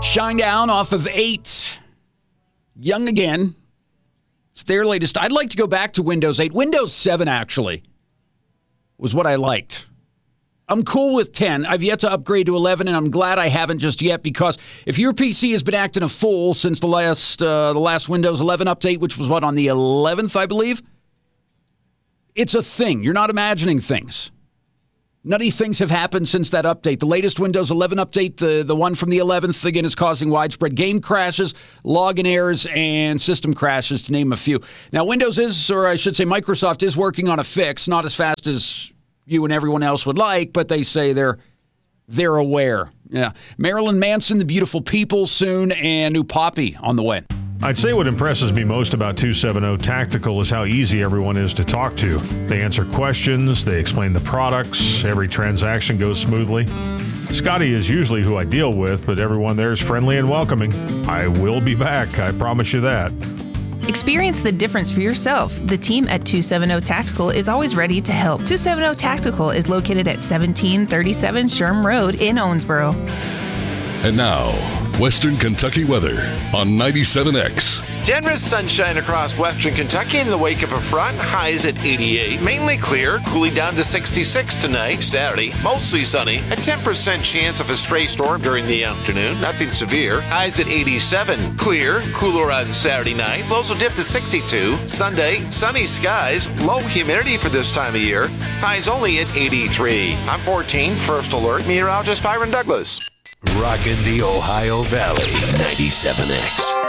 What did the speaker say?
Shine Down off of 8. Young Again. It's their latest. I'd like to go back to Windows 8. Windows 7, actually, was what I liked. I'm cool with 10. I've yet to upgrade to 11, and I'm glad I haven't just yet, because if your PC has been acting a fool since the last Windows 11 update, which was, on the 11th, I believe, it's a thing. You're not imagining things. Nutty things have happened since that update. The latest Windows 11 update, the one from the 11th, again, is causing widespread game crashes, login errors, and system crashes, to name a few. Now, Windows is, or I should say Microsoft is working on a fix, not as fast as you and everyone else would like, but they say they're aware. Yeah. Marilyn Manson, The Beautiful People soon, and new Poppy on the way. I'd say what impresses me most about 270 Tactical is how easy everyone is to talk to. They answer questions, they explain the products, every transaction goes smoothly. Scotty is usually who I deal with, but everyone there is friendly and welcoming. I will be back, I promise you that. Experience the difference for yourself. The team at 270 Tactical is always ready to help. 270 Tactical is located at 1737 Sherm Road in Owensboro. And now, Western Kentucky weather on 97X. Generous sunshine across western Kentucky in the wake of a front. Highs at 88. Mainly clear, cooling down to 66 tonight. Saturday, mostly sunny. A 10% chance of a stray storm during the afternoon. Nothing severe. Highs at 87. Clear, cooler on Saturday night. Lows will dip to 62. Sunday, sunny skies. Low humidity for this time of year. Highs only at 83. I'm 14, First Alert meteorologist Byron Douglas. Rockin' the Ohio Valley, 97X.